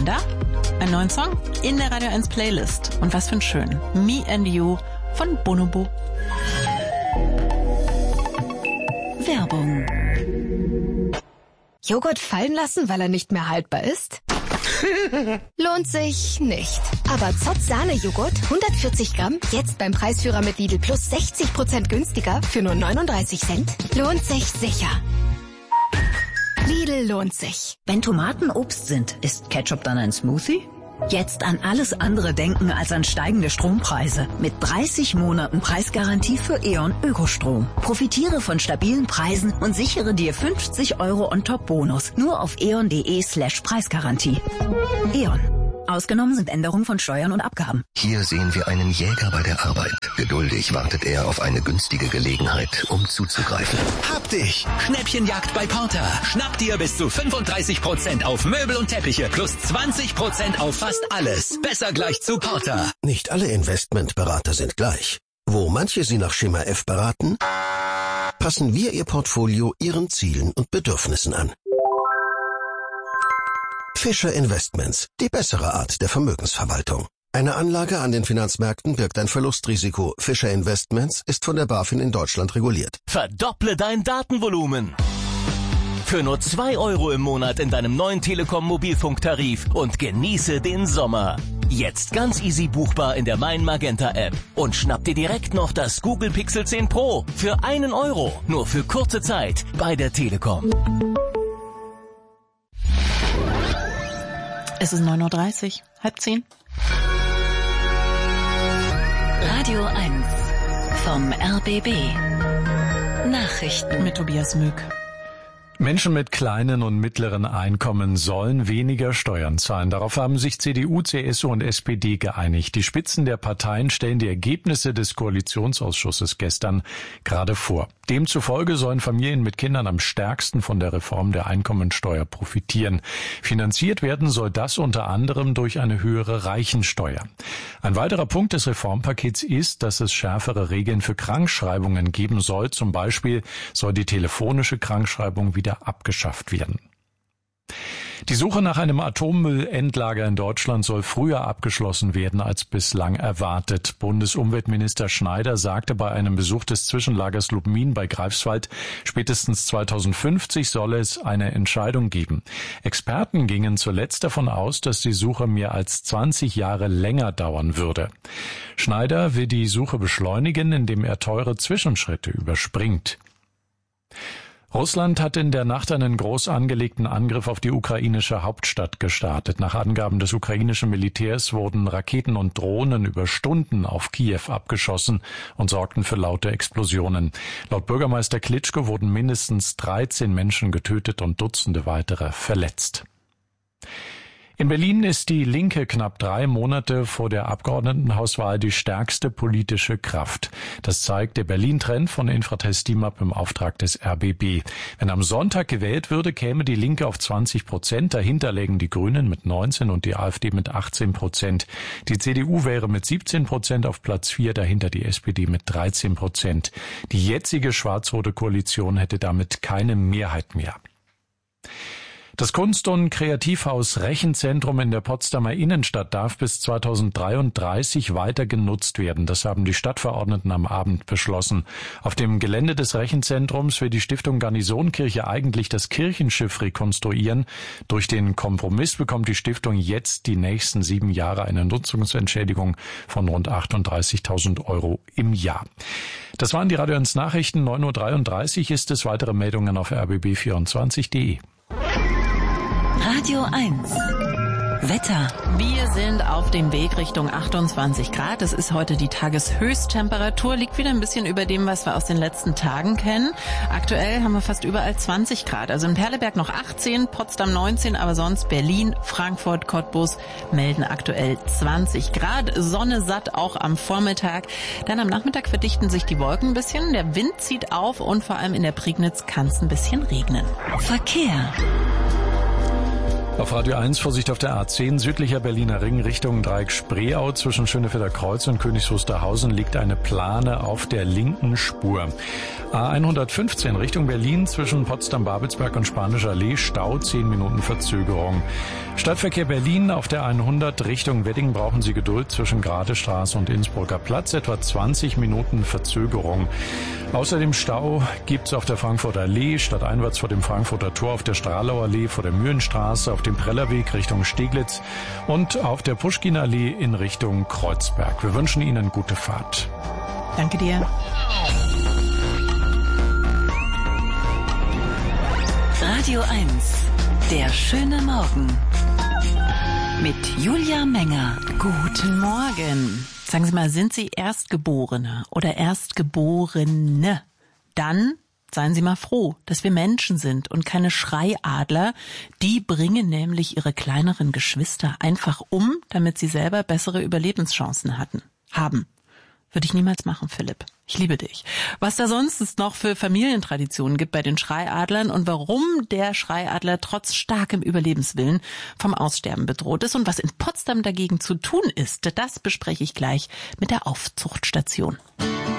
da? Einen neuen Song in der Radio 1 Playlist. Und was für ein schön. Me and You von Bonobo. Werbung. Joghurt fallen lassen, weil er nicht mehr haltbar ist? Lohnt sich nicht. Aber Zott Sahne-Joghurt, 140 Gramm, jetzt beim Preisführer mit Lidl Plus 60% günstiger für nur 39 Cent. Lohnt sich sicher. Lidl lohnt sich. Wenn Tomaten Obst sind, ist Ketchup dann ein Smoothie? Jetzt an alles andere denken als an steigende Strompreise. Mit 30 Monaten Preisgarantie für E.ON Ökostrom. Profitiere von stabilen Preisen und sichere dir 50 € On-Top-Bonus. Nur auf eon.de/Preisgarantie. E.ON. Ausgenommen sind Änderungen von Steuern und Abgaben. Hier sehen wir einen Jäger bei der Arbeit. Geduldig wartet er auf eine günstige Gelegenheit, um zuzugreifen. Hab dich! Schnäppchenjagd bei Porter. Schnapp dir bis zu 35% auf Möbel und Teppiche plus 20% auf fast alles. Besser gleich zu Porter. Nicht alle Investmentberater sind gleich. Wo manche Sie nach Schema F beraten, passen wir Ihr Portfolio Ihren Zielen und Bedürfnissen an. Fischer Investments, die bessere Art der Vermögensverwaltung. Eine Anlage an den Finanzmärkten birgt ein Verlustrisiko. Fischer Investments ist von der BaFin in Deutschland reguliert. Verdopple dein Datenvolumen. Für nur 2 € im Monat in deinem neuen Telekom-Mobilfunktarif und genieße den Sommer. Jetzt ganz easy buchbar in der Mein Magenta App. Und schnapp dir direkt noch das Google Pixel 10 Pro für 1 €. Nur für kurze Zeit bei der Telekom. Es ist 9:30 Uhr, 9:30. Radio 1 vom RBB. Nachrichten Mit Tobias Mück. Menschen mit kleinen und mittleren Einkommen sollen weniger Steuern zahlen. Darauf haben sich CDU, CSU und SPD geeinigt. Die Spitzen der Parteien stellen die Ergebnisse des Koalitionsausschusses gestern gerade vor. Demzufolge sollen Familien mit Kindern am stärksten von der Reform der Einkommensteuer profitieren. Finanziert werden soll das unter anderem durch eine höhere Reichensteuer. Ein weiterer Punkt des Reformpakets ist, dass es schärfere Regeln für Krankschreibungen geben soll. Zum Beispiel soll die telefonische Krankschreibung wieder abgeschafft werden. Die Suche nach einem Atommüllendlager in Deutschland soll früher abgeschlossen werden als bislang erwartet. Bundesumweltminister Schneider sagte bei einem Besuch des Zwischenlagers Lubmin bei Greifswald, spätestens 2050 solle es eine Entscheidung geben. Experten gingen zuletzt davon aus, dass die Suche mehr als 20 Jahre länger dauern würde. Schneider will die Suche beschleunigen, indem er teure Zwischenschritte überspringt. Russland hat in der Nacht einen groß angelegten Angriff auf die ukrainische Hauptstadt gestartet. Nach Angaben des ukrainischen Militärs wurden Raketen und Drohnen über Stunden auf Kiew abgeschossen und sorgten für laute Explosionen. Laut Bürgermeister Klitschko wurden mindestens 13 Menschen getötet und Dutzende weitere verletzt. In Berlin ist die Linke knapp 3 Monate vor der Abgeordnetenhauswahl die stärkste politische Kraft. Das zeigt der Berlin-Trend von Infratest DIMAP im Auftrag des RBB. Wenn am Sonntag gewählt würde, käme die Linke auf 20%. Dahinter lägen die Grünen mit 19 und die AfD mit 18%. Die CDU wäre mit 17% auf Platz 4, dahinter die SPD mit 13%. Die jetzige schwarz-rote Koalition hätte damit keine Mehrheit mehr. Das Kunst- und Kreativhaus Rechenzentrum in der Potsdamer Innenstadt darf bis 2033 weiter genutzt werden. Das haben die Stadtverordneten am Abend beschlossen. Auf dem Gelände des Rechenzentrums will die Stiftung Garnisonkirche eigentlich das Kirchenschiff rekonstruieren. Durch den Kompromiss bekommt die Stiftung jetzt die nächsten 7 Jahre eine Nutzungsentschädigung von rund 38.000 € im Jahr. Das waren die Radio 1 Nachrichten. 9:33 Uhr ist es. Weitere Meldungen auf rbb24.de. Radio 1 Wetter. Wir sind auf dem Weg Richtung 28 Grad. Es ist heute die Tageshöchsttemperatur, liegt wieder ein bisschen über dem, was wir aus den letzten Tagen kennen. Aktuell haben wir fast überall 20 Grad. Also in Perleberg noch 18, Potsdam 19, aber sonst Berlin, Frankfurt, Cottbus melden aktuell 20 Grad. Sonne satt auch am Vormittag. Dann am Nachmittag verdichten sich die Wolken ein bisschen. Der Wind zieht auf und vor allem in der Prignitz kann es ein bisschen regnen. Verkehr. Auf Radio 1 Vorsicht auf der A10 südlicher Berliner Ring Richtung Dreieck Spreeau. Zwischen Schönefelder Kreuz und Königs Wusterhausen liegt eine Plane auf der linken Spur. A115 Richtung Berlin zwischen Potsdam-Babelsberg und Spanischer Allee. Stau, 10 Minuten Verzögerung. Stadtverkehr Berlin auf der 100 Richtung Wedding brauchen Sie Geduld zwischen Gradestraße und Innsbrucker Platz. Etwa 20 Minuten Verzögerung. Außerdem Stau gibt's auf der Frankfurter Allee, stadteinwärts vor dem Frankfurter Tor, auf der Strahlau Allee, vor der Mühlenstraße, auf dem Prellerweg Richtung Steglitz und auf der Puschkin-Allee in Richtung Kreuzberg. Wir wünschen Ihnen gute Fahrt. Danke dir. Radio 1, der schöne Morgen. Mit Julia Menger. Guten Morgen. Sagen Sie mal, sind Sie Erstgeborene oder Erstgeborene? Dann seien Sie mal froh, dass wir Menschen sind und keine Schreiadler. Die bringen nämlich ihre kleineren Geschwister einfach um, damit sie selber bessere Überlebenschancen haben. Würde ich niemals machen, Philipp. Ich liebe dich. Was da sonst noch für Familientraditionen gibt bei den Schreiadlern und warum der Schreiadler trotz starkem Überlebenswillen vom Aussterben bedroht ist und was in Potsdam dagegen zu tun ist, das bespreche ich gleich mit der Aufzuchtstation.